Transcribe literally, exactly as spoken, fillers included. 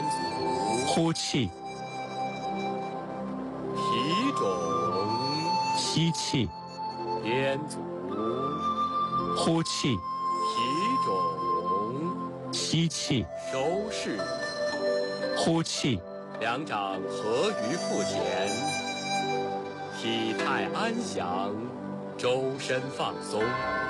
足， 呼气， 脾肿， 吸气， 颠足， 呼气， 脾肿， 吸气， 收势， 呼气， 两掌合于腹前，体态安详，周身放松。